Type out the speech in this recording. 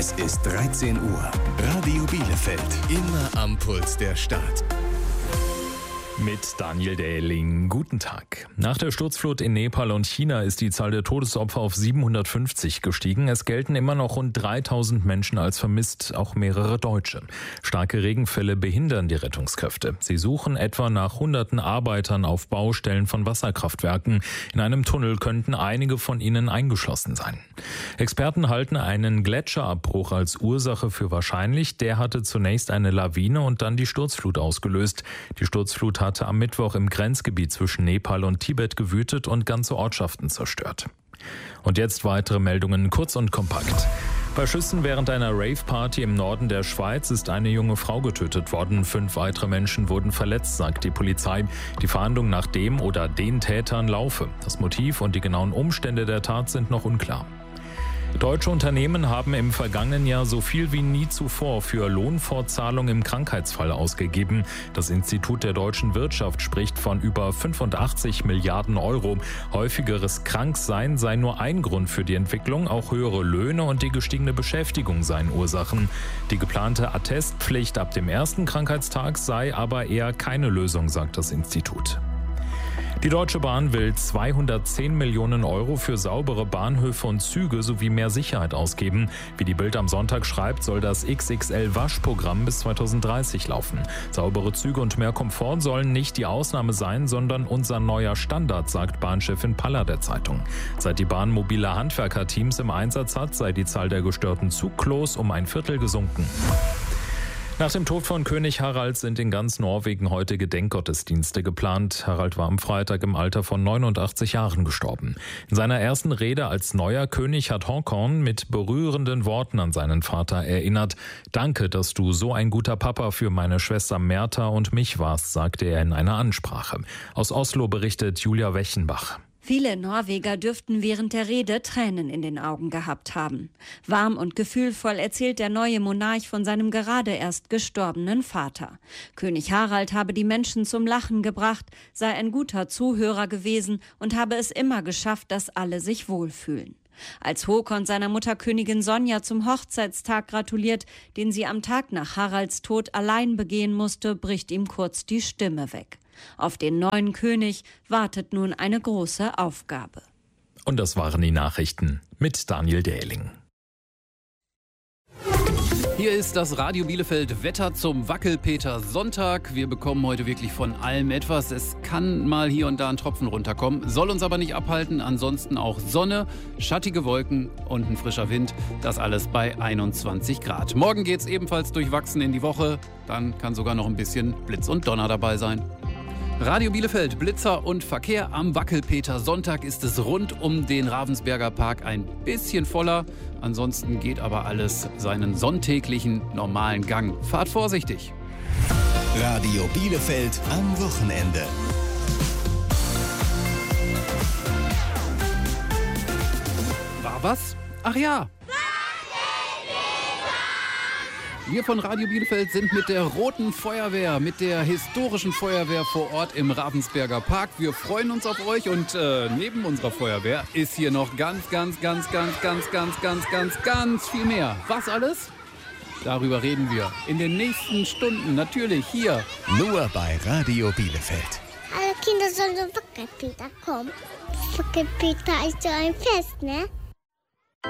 Es ist 13 Uhr. Radio Bielefeld. Immer am Puls der Stadt. Mit Daniel Dähling. Guten Tag. Nach der Sturzflut in Nepal und China ist die Zahl der Todesopfer auf 750 gestiegen. Es gelten immer noch rund 3000 Menschen als vermisst, auch mehrere Deutsche. Starke Regenfälle behindern die Rettungskräfte. Sie suchen etwa nach hunderten Arbeitern auf Baustellen von Wasserkraftwerken. In einem Tunnel könnten einige von ihnen eingeschlossen sein. Experten halten einen Gletscherabbruch als Ursache für wahrscheinlich. Der hatte zunächst eine Lawine und dann die Sturzflut ausgelöst. Die Sturzflut hatte am Mittwoch im Grenzgebiet zwischen Nepal und Tibet gewütet und ganze Ortschaften zerstört. Und jetzt weitere Meldungen, kurz und kompakt. Bei Schüssen während einer Rave-Party im Norden der Schweiz ist eine junge Frau getötet worden. 5 weitere Menschen wurden verletzt, sagt die Polizei. Die Fahndung nach dem oder den Tätern laufe. Das Motiv und die genauen Umstände der Tat sind noch unklar. Deutsche Unternehmen haben im vergangenen Jahr so viel wie nie zuvor für Lohnfortzahlung im Krankheitsfall ausgegeben. Das Institut der deutschen Wirtschaft spricht von über 85 Milliarden Euro. Häufigeres Kranksein sei nur ein Grund für die Entwicklung. Auch höhere Löhne und die gestiegene Beschäftigung seien Ursachen. Die geplante Attestpflicht ab dem ersten Krankheitstag sei aber eher keine Lösung, sagt das Institut. Die Deutsche Bahn will 210 Millionen Euro für saubere Bahnhöfe und Züge sowie mehr Sicherheit ausgeben. Wie die Bild am Sonntag schreibt, soll das XXL-Waschprogramm bis 2030 laufen. Saubere Züge und mehr Komfort sollen nicht die Ausnahme sein, sondern unser neuer Standard, sagt Bahnchefin Paller der Zeitung. Seit die Bahn mobile Handwerkerteams im Einsatz hat, sei die Zahl der gestörten Zugklos um ein Viertel gesunken. Nach dem Tod von König Harald sind in ganz Norwegen heute Gedenkgottesdienste geplant. Harald war am Freitag im Alter von 89 Jahren gestorben. In seiner ersten Rede als neuer König hat Håkon mit berührenden Worten an seinen Vater erinnert. Danke, dass du so ein guter Papa für meine Schwester Märtha und mich warst, sagte er in einer Ansprache. Aus Oslo berichtet Julia Wechenbach. Viele Norweger dürften während der Rede Tränen in den Augen gehabt haben. Warm und gefühlvoll erzählt der neue Monarch von seinem gerade erst gestorbenen Vater. König Harald habe die Menschen zum Lachen gebracht, sei ein guter Zuhörer gewesen und habe es immer geschafft, dass alle sich wohlfühlen. Als Håkon seiner Mutter Königin Sonja zum Hochzeitstag gratuliert, den sie am Tag nach Haralds Tod allein begehen musste, bricht ihm kurz die Stimme weg. Auf den neuen König wartet nun eine große Aufgabe. Und das waren die Nachrichten mit Daniel Dähling. Hier ist das Radio Bielefeld Wetter zum Wackelpeter Sonntag. Wir bekommen heute wirklich von allem etwas. Es kann mal hier und da ein Tropfen runterkommen, soll uns aber nicht abhalten. Ansonsten auch Sonne, schattige Wolken und ein frischer Wind. Das alles bei 21 Grad. Morgen geht's ebenfalls durchwachsen in die Woche. Dann kann sogar noch ein bisschen Blitz und Donner dabei sein. Radio Bielefeld, Blitzer und Verkehr am Wackelpeter Sonntag ist es rund um den Ravensberger Park ein bisschen voller. Ansonsten geht aber alles seinen sonntäglichen normalen Gang. Fahrt vorsichtig. Radio Bielefeld am Wochenende. War was? Ach ja. Wir von Radio Bielefeld sind mit der Roten Feuerwehr, mit der historischen Feuerwehr vor Ort im Ravensberger Park. Wir freuen uns auf euch und neben unserer Feuerwehr ist hier noch ganz viel mehr. Was alles? Darüber reden wir in den nächsten Stunden natürlich hier. Nur bei Radio Bielefeld. Alle Kinder sollen zum Wackelpeter kommen. Wackelpeter ist so ein Fest, ne?